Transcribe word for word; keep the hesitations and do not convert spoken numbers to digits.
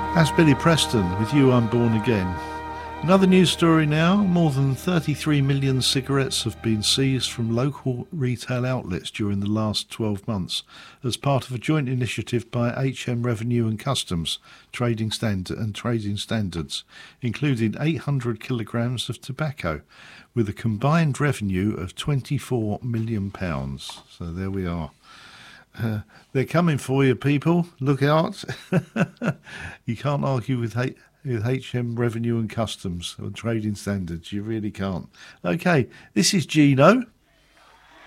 That's Billy Preston with You I'm Born Again. Another news story now. More than thirty-three million cigarettes have been seized from local retail outlets during the last twelve months as part of a joint initiative by H M Revenue and Customs Trading Standard and Trading Standards, including eight hundred kilograms of tobacco, with a combined revenue of twenty-four million pounds. So there we are. Uh, they're coming for you, people. Look out. You can't argue with, H- with H M Revenue and Customs and Trading Standards. You really can't. Okay, this is Gino.